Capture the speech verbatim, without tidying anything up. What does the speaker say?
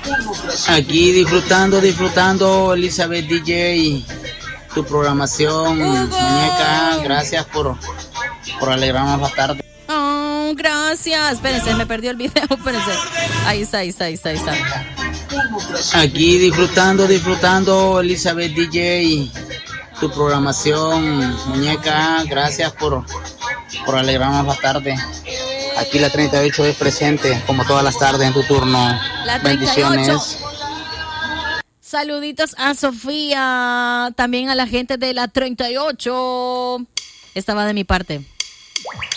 Aquí disfrutando, disfrutando, Elizabeth D J, tu programación, Hugo. muñeca, gracias por, por alegrarnos la tarde. Oh, gracias. Espérense, me perdió el video, espérense. Ahí está, ahí está, ahí está, ahí está. Aquí disfrutando, disfrutando, Elizabeth D J, tu programación, muñeca, gracias por, por alegrarnos la tarde. Aquí la treinta y ocho es presente, como todas las tardes en tu turno. La treinta y ocho. Bendiciones. Saluditos a Sofía, también a la gente de la treinta y ocho. Esta va de mi parte.